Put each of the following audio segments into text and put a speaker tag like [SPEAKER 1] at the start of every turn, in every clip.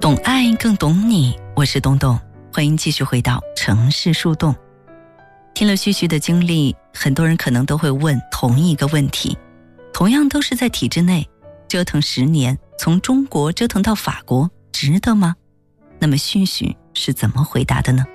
[SPEAKER 1] 懂爱更懂你，我是东东，欢迎继续回到城市树洞。听了旭旭的经历，很多人可能都会问同一个问题，同样都是在体制内折腾10年，从中国折腾到法国，值得吗？那么旭旭是怎么回答的呢？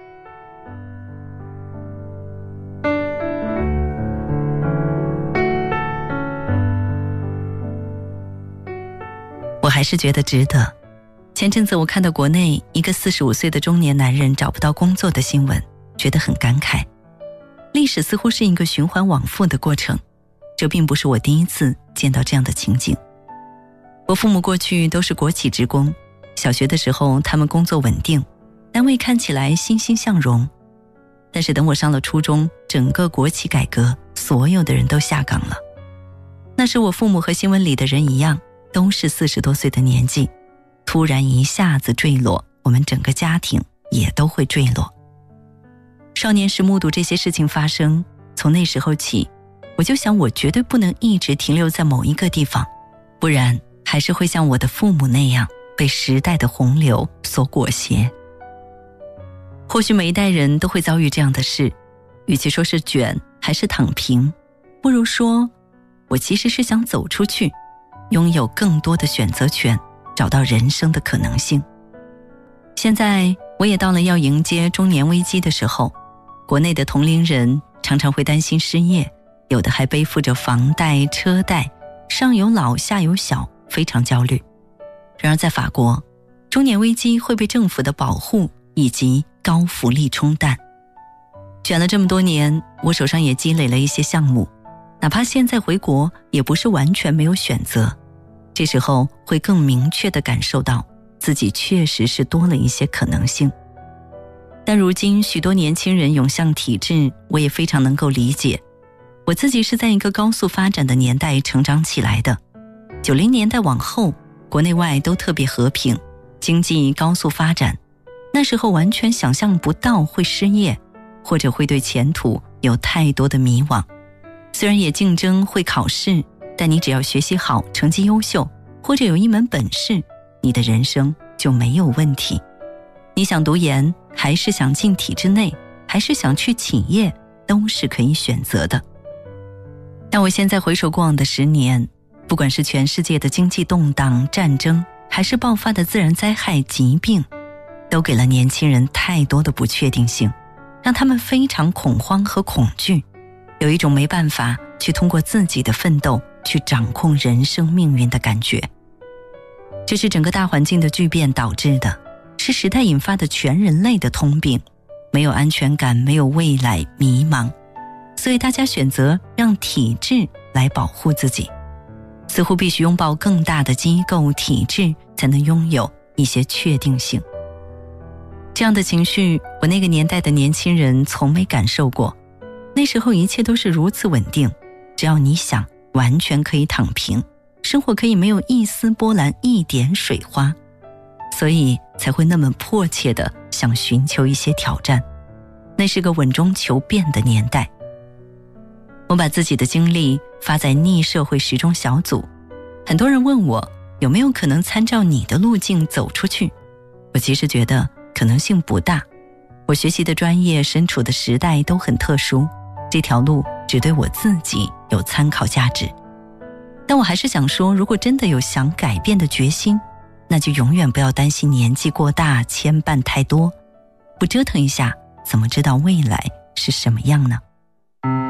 [SPEAKER 1] 我还是觉得值得。前阵子我看到国内一个45岁的中年男人找不到工作的新闻，觉得很感慨。历史似乎是一个循环往复的过程，这并不是我第一次见到这样的情景。我父母过去都是国企职工，小学的时候他们工作稳定，单位看起来欣欣向荣。但是等我上了初中，整个国企改革，所有的人都下岗了。那时我父母和新闻里的人一样，都是40多岁的年纪，突然一下子坠落，我们整个家庭也都会坠落。少年时目睹这些事情发生，从那时候起，我就想我绝对不能一直停留在某一个地方，不然还是会像我的父母那样被时代的洪流所裹挟。或许每一代人都会遭遇这样的事，与其说是卷还是躺平，不如说我其实是想走出去，拥有更多的选择权，找到人生的可能性。现在我也到了要迎接中年危机的时候，国内的同龄人常常会担心失业，有的还背负着房贷车贷，上有老下有小，非常焦虑。然而在法国，中年危机会被政府的保护以及高福利冲淡。卷了这么多年，我手上也积累了一些项目，哪怕现在回国也不是完全没有选择，这时候会更明确地感受到自己确实是多了一些可能性。但如今许多年轻人涌向体制，我也非常能够理解。我自己是在一个高速发展的年代成长起来的，90年代往后，国内外都特别和平，经济高速发展，那时候完全想象不到会失业，或者会对前途有太多的迷惘。虽然也竞争会考试，但你只要学习好，成绩优秀，或者有一门本事，你的人生就没有问题。你想读研，还是想进体制内，还是想去企业，都是可以选择的。但我现在回首过往的10年，不管是全世界的经济动荡、战争，还是爆发的自然灾害、疾病，都给了年轻人太多的不确定性，让他们非常恐慌和恐惧，有一种没办法去通过自己的奋斗去掌控人生命运的感觉。这是整个大环境的巨变导致的，是时代引发的全人类的通病，没有安全感，没有未来，迷茫。所以大家选择让体制来保护自己，似乎必须拥抱更大的机构体制，才能拥有一些确定性。这样的情绪，我那个年代的年轻人从没感受过。那时候一切都是如此稳定，只要你想，完全可以躺平，生活可以没有一丝波澜，一点水花，所以才会那么迫切地想寻求一些挑战。那是个稳中求变的年代。我把自己的经历发在逆社会时钟小组，很多人问我有没有可能参照你的路径走出去。我其实觉得可能性不大，我学习的专业，身处的时代都很特殊，这条路只对我自己有参考价值。但我还是想说，如果真的有想改变的决心，那就永远不要担心年纪过大，牵绊太多，不折腾一下，怎么知道未来是什么样呢？